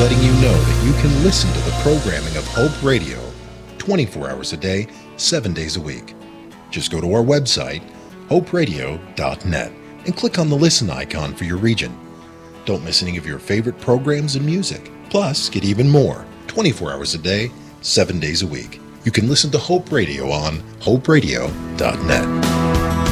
letting you know that you can listen to the programming of Hope Radio 24 hours a day, 7 days a week. Just go to our website, hoperadio.net, and click on the listen icon for your region. Don't miss any of your favorite programs and music. Plus, get even more 24 hours a day, 7 days a week. You can listen to Hope Radio on hoperadio.net.